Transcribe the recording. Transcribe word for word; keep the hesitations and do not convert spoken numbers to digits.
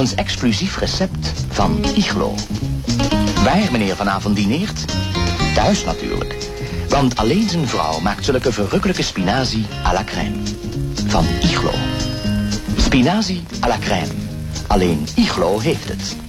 volgens exclusief recept van Iglo. Waar meneer vanavond dineert? Thuis natuurlijk. Want alleen zijn vrouw maakt zulke verrukkelijke spinazie à la crème. Van Iglo. Spinazie à la crème. Alleen Iglo heeft het.